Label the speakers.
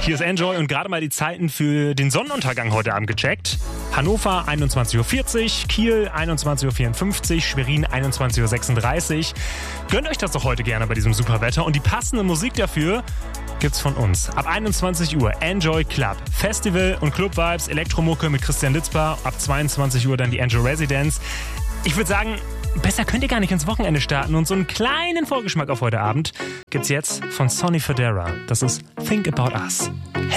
Speaker 1: Hier ist Enjoy und gerade mal die Zeiten für den Sonnenuntergang heute Abend gecheckt. Hannover 21.40 Uhr, Kiel 21.54 Uhr, Schwerin 21.36 Uhr. Gönnt euch das doch heute gerne bei diesem super Wetter und die passende Musik dafür gibt's von uns. Ab 21 Uhr Enjoy Club, Festival und Club-Vibes, Elektromucke mit Christian Litzbar. Ab 22 Uhr dann die Enjoy Residence. Ich würde sagen, besser könnt ihr gar nicht ins Wochenende starten und so einen kleinen Vorgeschmack auf heute Abend gibt's jetzt von Sonny Fodera. Das ist Think About Us.